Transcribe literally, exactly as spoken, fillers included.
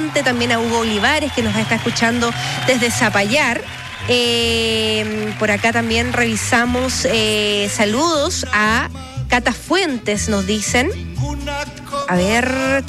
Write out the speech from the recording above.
Bustamante, también a Hugo Olivares, que nos está escuchando desde Zapallar. Eh, por acá también revisamos eh, saludos a Cata Fuentes, nos dicen. A ver...